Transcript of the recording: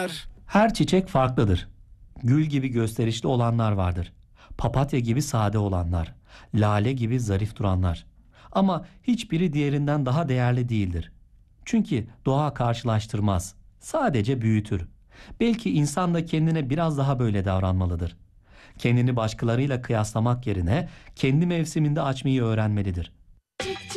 var. Her çiçek farklıdır. Gül gibi gösterişli olanlar vardır. Papatya gibi sade olanlar. Lale gibi zarif duranlar. Ama hiçbiri diğerinden daha değerli değildir. Çünkü doğa karşılaştırmaz. Sadece büyütür. Belki insan da kendine biraz daha böyle davranmalıdır. Kendini başkalarıyla kıyaslamak yerine kendi mevsiminde açmayı öğrenmelidir.